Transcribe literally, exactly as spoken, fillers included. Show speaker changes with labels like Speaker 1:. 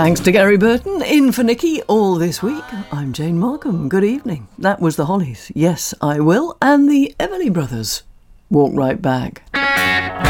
Speaker 1: Thanks to Gary Burton, in for Nikki all this week. I'm Jane Markham. Good evening. That was the Hollies. Yes, I Will. And the Everly Brothers. Walk Right Back.